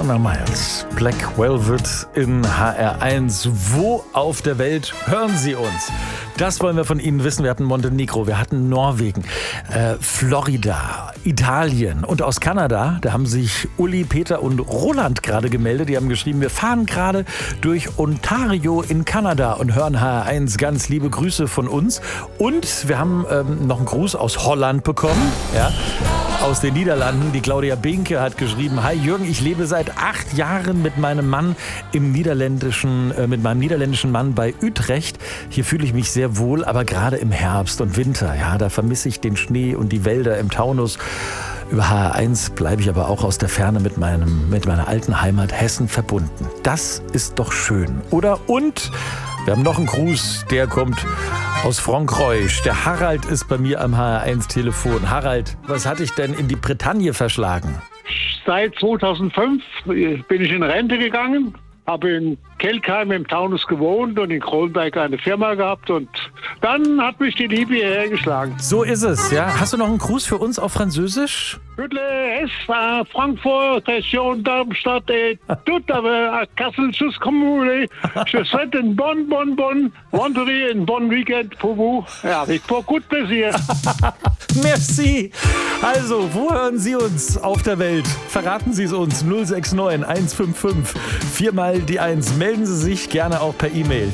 Fiona Miles, Black Velvet in HR1. Wo auf der Welt hören Sie uns? Das wollen wir von Ihnen wissen. Wir hatten Montenegro, wir hatten Norwegen, Florida, Italien und aus Kanada. Da haben sich Uli, Peter und Roland gerade gemeldet. Die haben geschrieben, wir fahren gerade durch Ontario in Kanada und hören HR1. Ganz liebe Grüße von uns. Und wir haben noch einen Gruß aus Holland bekommen. Ja. Aus den Niederlanden. Die Claudia Binke hat geschrieben: Hi Jürgen, ich lebe seit 8 Jahren mit meinem Mann mit meinem niederländischen Mann bei Utrecht. Hier fühle ich mich sehr wohl, aber gerade im Herbst und Winter, ja, da vermisse ich den Schnee und die Wälder im Taunus. Über HR1 bleibe ich aber auch aus der Ferne mit meiner alten Heimat Hessen verbunden. Das ist doch schön, oder? Und wir haben noch einen Gruß, der kommt aus Frankreich. Der Harald ist bei mir am HR1-Telefon. Harald, was hat dich denn in die Bretagne verschlagen? Seit 2005 bin ich in Rente gegangen, habe in Kelkheim im Taunus gewohnt und in Kronberg eine Firma gehabt und dann hat mich die Liebe hierher geschlagen. So ist es, ja. Hast du noch einen Gruß für uns auf Französisch? Frankfurt, Region Darmstadt et tout à Kassel, Schuss Kommune. Je souhaite une bonne vendredi, un bon weekend pour vous. Ja, avec beaucoup de plaisir. Merci. Also, wo hören Sie uns auf der Welt? Verraten Sie es uns. 069 155 4 mal die 1. Melden Sie sich gerne auch per E-Mail.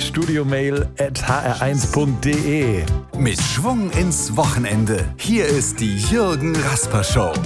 studiomail@hr1.de. Mit Schwung ins Wochenende. Hier ist die Jürgen Rasper Show.